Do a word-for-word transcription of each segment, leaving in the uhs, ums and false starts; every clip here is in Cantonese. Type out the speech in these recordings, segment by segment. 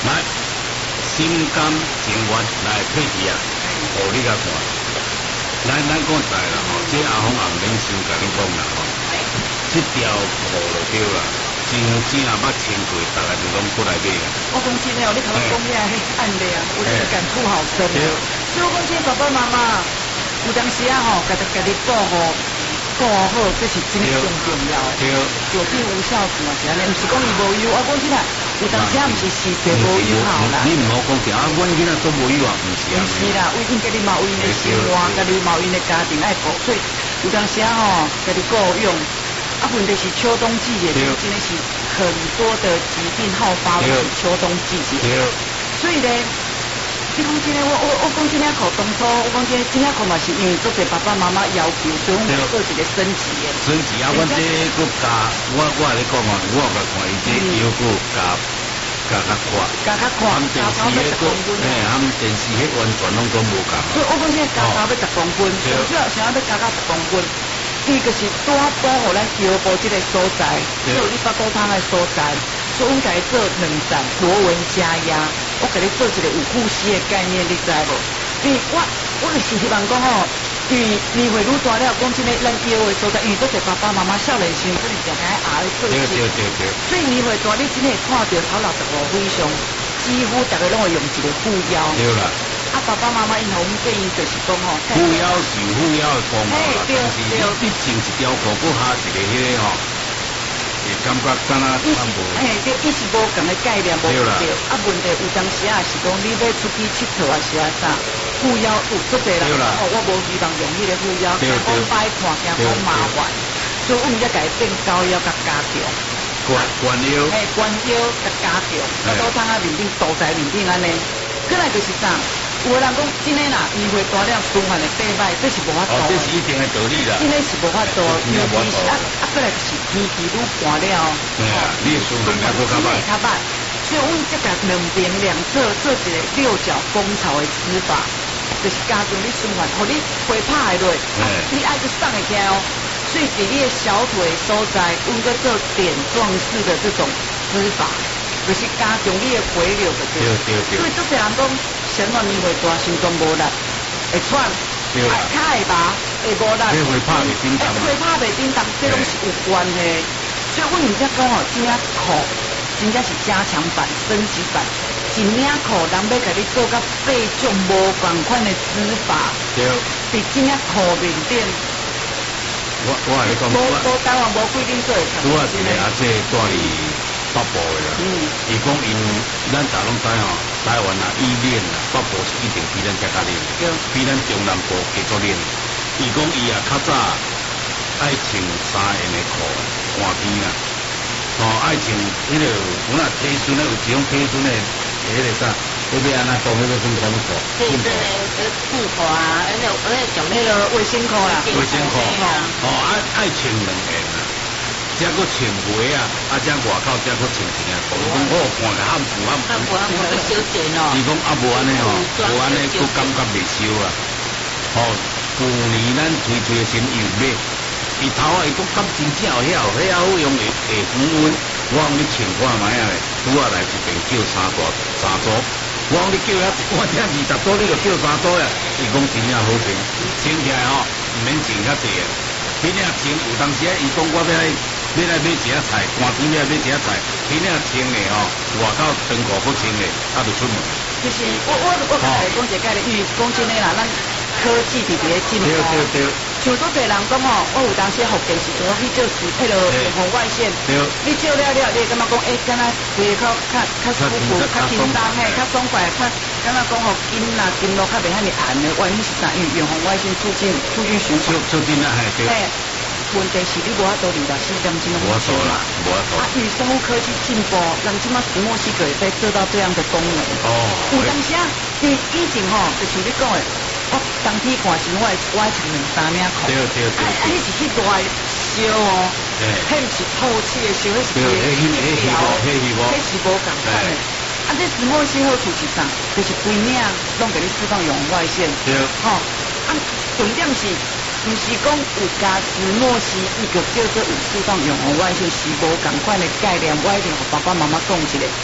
来，心甘情愿来配戏啊，互你甲看。咱咱讲在啦吼，这阿峰也毋免先甲你讲啦吼，这条裤就对啦，真正捌穿过，逐个就拢过来买啊。 我讲真诶哦，你头讲遐迄暗的啊，我真的感触好深。所以我讲这爸爸妈妈有当时啊吼，家己家己顾好。顾好，这是真正重要的。有病无孝子嘛是安尼，毋是讲伊无忧。我讲真啊，有当时啊，毋是时势无友好啦。 你毋好讲这啊，阮囡仔做无忧啊，毋是啊。 毋是啦，为因家己嘛有因的生活，家己嘛有因的家庭爱顾，所以有当时啊吼，家己顾用。啊，问题是秋冬季节，真的是很多的疾病好发的是秋冬季节。所以呢。你讲真诶，我我我讲真诶，裤当初我讲真，真诶裤嘛是因为做者爸爸妈妈要求，所以我们做一个升级诶。 升级啊！阮这个加，我我来讲啊，我甲看伊这又个加加较宽， 加较宽，加头要十公分。 嘿，他们电视迄完全拢都无共。 所以我讲现在加头要十公分，上少想要要加到十公分，伊就是多保护咱腰部这个所在，所以你腹肚汤的所在。所以我家做两站螺纹加压，我给你做一个有呼吸的概念，你知无？因为我我就是希望讲吼，因为年岁愈大了，讲真诶，咱腰的所在，因为做者爸爸妈妈少年时阵真正爱熬做事，所以年岁大，你真诶看到头六十五岁上，几乎大家拢会用一个护腰。对啦。啊，爸爸妈妈因互阮建议就是讲吼， 护腰是护腰的功能，但是你你穿一条裤，搁下一个迄个吼。会感觉敢若差无， 嘿，对，伊是无共的概念，无对。啊，问题有当时啊是讲你要出去佚佗啊是啊啥，护腰有足侪人哦，我无希望用迄个护腰，惊讲歹看，惊讲麻烦，所以阮才家变高腰甲加强， 关关腰， 嘿，关腰甲加强，啊，都通啊面顶倒在面顶安尼，过来就是啥？有个人讲，真诶啦，年岁大了，循环的变歹，这是无法度。 哦，这是一定的道理啦。 真诶是无法度，尤其是啊啊，过来就是天气愈寒了， 对啊，你的循环也搁较歹。 较歹，所以阮即个两边两侧做一个六角蜂巢的施法，就是加强你循环，互你回拍的落，你爱去送会起哦。所以伫你的小腿所在，阮个做点状式的这种施法。就是加强你的回流的对，对对。所以足侪人讲，什么年岁大，心脏无力，会喘，会脚会麻，会无力， 会拍袂叮当， 会拍袂叮当，这拢是有关的。所以阮毋则讲哦，这领裤真正是加强版、升级版，一领裤人要甲你做到八种无共款的指法，对，伫这领裤面顶。 我我来讲， 无无台湾无规定做会拄啊一个阿姐住伫北部的啦，伊讲因咱大拢知吼，台湾啊伊练啊，北部是一定比咱遮较练，比咱中南部加做练。伊讲伊啊较早爱穿三样的裤，寒天啊，哦爱穿迄个有那体孙咧，有一种体孙咧，迄个啥，迄个安那讲迄个什么什么裤？ 对对，呃裤裤啊，而且而且讲那个卫生裤啦， 卫生裤，哦爱爱穿两件啊。遮个穿鞋啊，啊遮外口遮个穿一件裤，伊讲我看个汉服汉服， 汉服汉服要修剪哦。 伊讲啊无安尼吼，无安尼佫感觉袂收啊。吼，去年咱推推的时又买，伊头啊伊讲敢真正有遐有遐好用的会恒温，我讲你穿看卖啊咧，拄啊来一边叫三大三组，我讲你叫遐我听二十组，你就叫三组呀？伊讲真正好穿，穿起来吼毋免钱较济。迄领穿有当时啊，伊讲我要来要来买一下菜，寒天要来买一下菜，迄领穿的吼，外口长裤不穿的，啊就出门。 就是我我我讲一个概念，因为讲真诶啦，咱科技伫伫咧进步。对对对。像多侪人讲吼，我有当时学电视台去照视迄落远红外线，你照了了，你会感觉讲，诶，敢若胃口较较舒服，较轻松嘿，较爽快，较敢若讲吼筋啊筋络较袂遐尼寒的，原因是啥？因为远红外线促进促进循环。 促进啊，嘿对。 问题是你无法度二十四点钟。 无法度啦，无法度。 啊，因为生物科技进步，人即马石墨烯可以再做到这样的功能。哦。有当时啊，因为以前吼，就像你讲的。我冬天寒时，我我爱穿两三领裤。对对对。啊，啊，迄是去热烧哦。对。迄毋是透气的烧，迄是热烧。迄是无，迄是无共款的。啊，这石墨烯好处是啥？就是规领拢给你释放远红外线。对。吼，啊，重点是，毋是讲有加石墨烯，伊个叫做有释放远红外线，是无共款的概念。我一定和爸爸妈妈讲一下。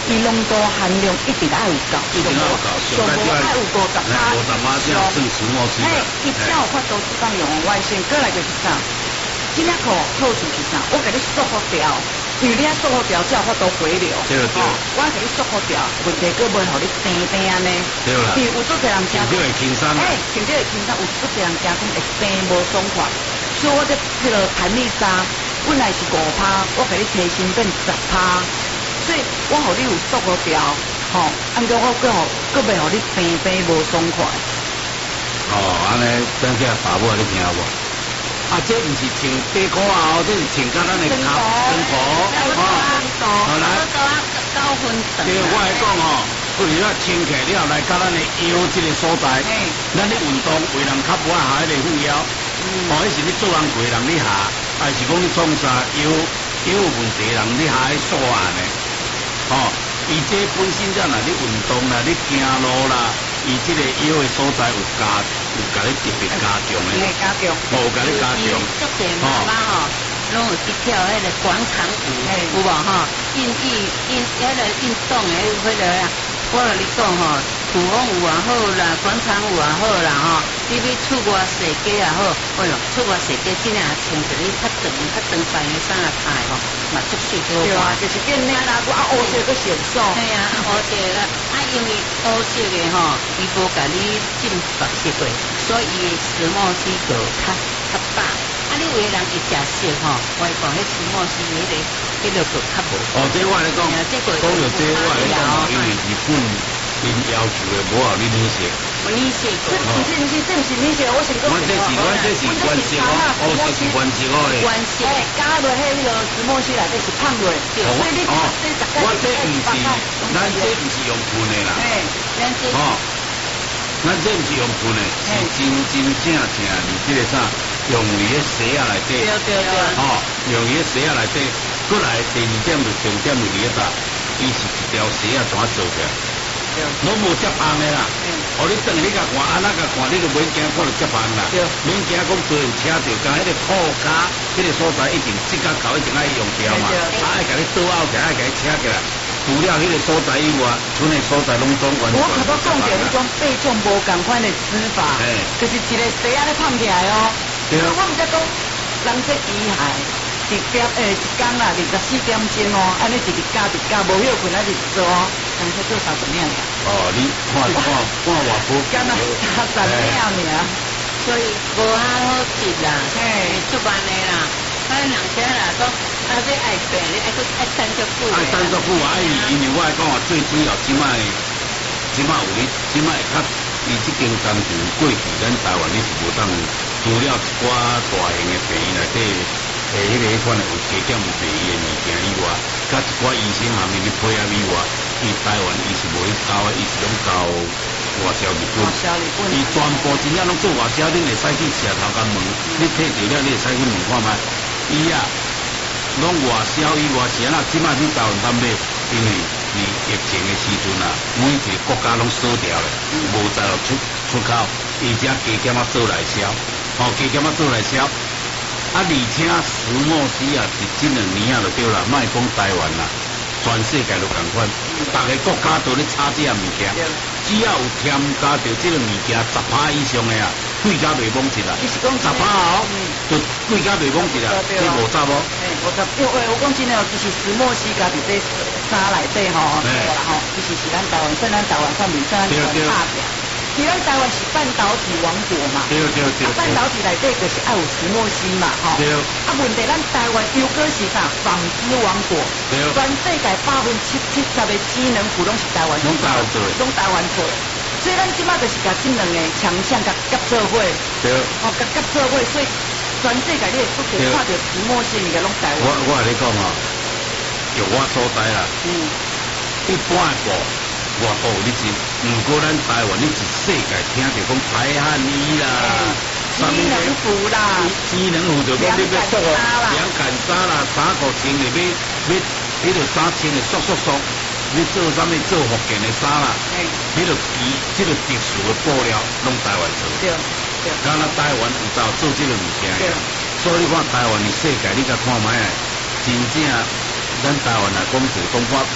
伊浓度含量一定爱有够， 一定要有够， 上无爱有五十趴， 五十趴这样算石墨烯。 嘿，伊才有法度释放用红外线，过来就是啥？这领裤好处是啥？我给你束缚掉，因为你啊束缚掉才有法度回流。 对对。哦， 我给你束缚掉，问题佫袂互你平平安呢。 对啦。 比如有做侪人讲， 穿这个轻衫。 哎，穿这个轻衫，有做侪人讲讲会平无爽快，所以我这这个弹力纱本来是五趴，我给你提升变十趴，所以我互你有束缚掉，吼，按照我佫互佫袂互你平平无爽快。 哦，安尼等下爸母你听无？啊，这唔是穿短裤啊，这是穿甲咱的脚长裤，哦，好来， 九分长。 对，我来讲哦，为了穿起了来甲咱的腰这个所在，咱的运动为人较无下迄个负腰，哦，迄是你做人贵人你下，还是讲你创啥腰腰有问题人你下去锁眼的，哦，伊这本身才若你运动啦，你行路啦。伊即个腰的所在有加有甲你特别加强的， 加强， 无甲你加强， 足侪妈妈吼，拢有去跳迄个广场舞，有无吼？运运运迄个运动的迄个啊，我甲你讲吼，土风舞也好啦，广场舞也好啦吼，你要出外踅街也好，哎哟，出外踅街真正穿一个较长较长版的衫啊菜吼，嘛足水好看。对啊， 就是变领啦，我啊乌色个显瘦。 对啊，乌色啦，啊因为乌色的吼，伊无甲你浸白色过，所以伊的石墨烯就较较大。啊，你有的人一食色吼，我讲迄石墨烯迄个迄个就较无。 哦，这我来讲，讲到这我来讲，因为日本因要求的无互你染色。 无染色过。 不是不是，这不是染色，我是讲。 我这是我这是原色哦，哦这是原色哦嘞。 原色， 加落迄个石墨烯内底是放落，所以你这十我这唔是，咱这唔是用喷的啦。 嘿，咱这。 哦，咱这唔是用喷的，是真真正正你这个啥，用你的鞋啊内底。 对对对。 哦，用你的鞋啊内底，过来第二点就重点就伫咧啥，伊是一条鞋啊怎啊做起来？拢无接棒的啦，哦，你等你甲看，安那甲看，你就免惊看到接棒啦，免惊讲做人车着，甲迄个裤架，迄个所在一定即刻搞一定爱用掉嘛，啊爱甲你倒后起来，爱甲你车起来，除了迄个所在以外，剩的所在拢总完全。 我头讲着迄种八种无共款的指法，就是一个鞋啊咧放起来哦，我毋知讲人这机械。一点诶，一工啦，二十四点钟哦，安尼一直加一直加，无休困啊，一直做哦，但是做三十秒呀。 哦，你看看看外国， 干那三十秒尔， 所以无啊好值啦，嘿，出版的啦，啊人家啦讲，啊这爱病，你爱去爱三足久。 爱三足久啊，因为因为我来讲啊，最主要即摆即摆有你，即摆较伊即间工程过去，咱台湾你是无当，除了一寡大型的病院内底。诶，迄个迄款有加减有便宜的物件以外，甲一寡医生下面去配合以外，伊台湾伊是无去交的，伊是拢交外销日本。伊全部真正拢做外销，恁会使去车头甲问，你摕着了，你会使去问看觅。伊啊，拢外销以外是安那，即摆去台湾当买，因为是疫情的时阵啊，每一个国家拢锁掉咧，无再落出出口，伊只加减啊做内销，哦，加减啊做内销。啊，而且石墨烯啊，是这两年啊就对啦，莫讲台湾啦，全世界都共款，逐个国家都咧炒这样物件，只要有添加着这个物件十趴以上的啊，贵甲袂懵一啦，十趴哦，就贵甲袂懵一啦，这五十无？ 五十，因为我讲真诶，其实石墨烯加伫这衫内底吼，对啦吼，其实是咱台湾，算咱台湾算袂算咱台湾差点。其实台湾是半导体王国嘛， 对对对， 啊，半导体内底就是爱有石墨烯嘛，吼。对。啊，问题咱台湾又搁是啥纺织王国，对。全世界百分之七十的机能股拢是台湾， 拢台湾做， 拢台湾做。所以咱即马就是甲这两个强项甲夹做伙，对。哦，甲夹做伙，所以全世界你会出现看到石墨烯物件拢台湾。 我我跟你讲哦，就我所在啦，嗯，一般个。外国你是，毋过咱台湾你是世界听着讲排汗衣啦， 机能服啦， 机能服就讲你要缩哦，凉感衫啦，衫裤穿的要要，迄个衫穿的缩缩缩，你做啥物做福建的衫啦，迄个伊即个特殊的布料拢台湾做，对对，敢若台湾有走做即个物件，所以你看台湾的世界你甲看觅啊，真正咱台湾来讲是讲法。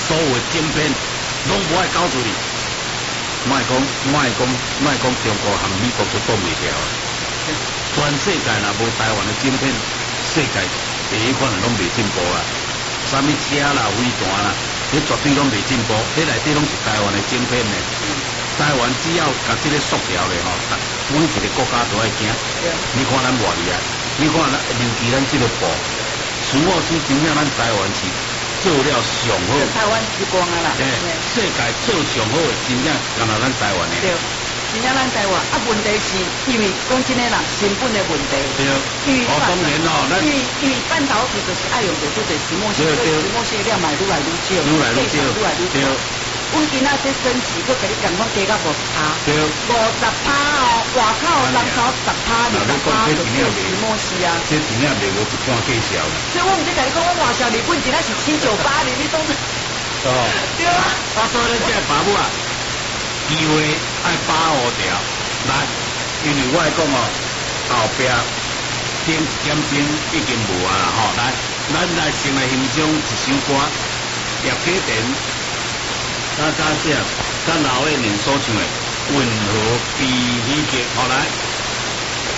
所有的晶片拢无爱交出去。莫讲莫讲莫讲中国和美国都挡袂掉，全世界若无台湾的晶片，世界第一款拢袂进步啦。啥物车啦、飞船啦，迄绝对拢袂进步，迄内底拢是台湾的晶片呢。台湾只要甲这个塑料咧吼，每一个国家都爱惊。你看咱外地啊，你看咱尤其咱这个布，除我是真正咱台湾是做了上好。 台湾之光啊啦。 诶，世界做上好的，真正干那咱台湾的。 对，真正咱台湾啊，问题是因为讲真诶啦，成本的问题。 对。哦，当然哦，咱因为因为半导体就是爱用着做者石墨烯，所以石墨烯量买愈来愈少， 愈来愈少， 愈来愈少。阮今仔这升级，佫甲你讲讲加到五十趴， 对， 五十趴哦，外口人口十趴、二十趴就叫石墨烯啊。 这真正袂无一半计销。 所以我毋是甲你讲，我外销日本真正是七九八零，你总是。 哦。 对啊。 啊，所以咱这爸母啊，机会爱把握掉，来，因为我来讲哦，后壁点点钟已经无啊啦吼，来，咱来先来欣赏一首歌，叶启田。加加些，甲老一年所唱的《温和悲喜剧》，好来。